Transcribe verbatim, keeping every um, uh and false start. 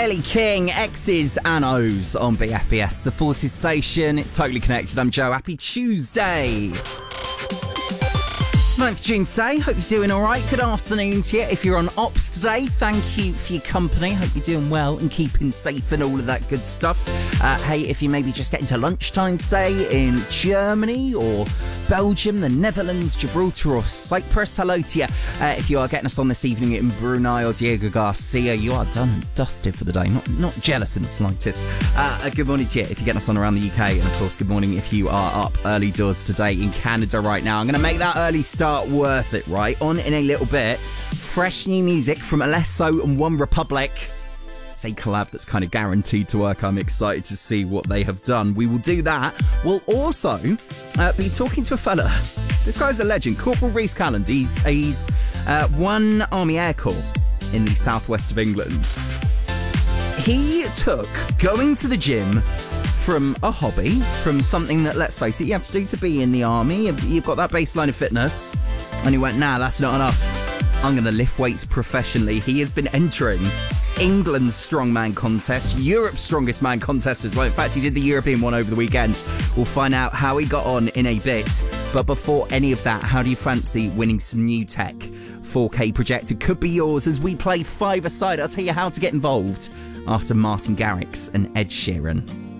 Gaily King, X's and O's on B F B S, the Forces station. It's totally connected. I'm Joe. Happy Tuesday. ninth of June today. Hope you're doing all right. Good afternoon to you. If you're on ops today, thank you for your company. Hope you're doing well and keeping safe and all of that good stuff. Uh, hey, if you maybe just getting to lunchtime today in Germany or Belgium, the Netherlands, Gibraltar or Cyprus, hello to you. Uh, if you are getting us on this evening in Brunei or Diego Garcia, you are done and dusted for the day. Not not jealous in the slightest. Uh, good morning to you if you're getting us on around the U K. And of course, good morning if you are up early doors today in Canada right now. I'm going to make that early start worth it, right? On in a little bit. Fresh new music from Alesso and One Republic. It's a collab that's kind of guaranteed to work. I'm excited to see what they have done. We will do that. We'll also uh, be talking to a fella. This guy's a legend. Corporal Reece Calland. He's, he's uh, one Army Air Corps in the southwest of England. He took going to the gym from a hobby, from something that, let's face it, you have to do to be in the army. You've got that baseline of fitness. And he went, nah, that's not enough. I'm going to lift weights professionally. He has been entering England's strongman contest, Europe's strongest man contest as well. In fact, he did the European one over the weekend. We'll find out how he got on in a bit. But before any of that, how do you fancy winning some new tech? four K projector could be yours as we play five-a-side. I'll tell you how to get involved after Martin Garrix and Ed Sheeran.